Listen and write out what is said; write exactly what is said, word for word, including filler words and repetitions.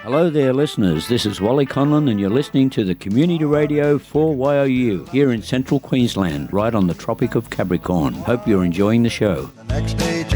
Hello there, listeners. This is Wally Conlon, and you're listening to the Community Radio four Y O U here in central Queensland, right on the Tropic of Capricorn. Hope you're enjoying the show. The next day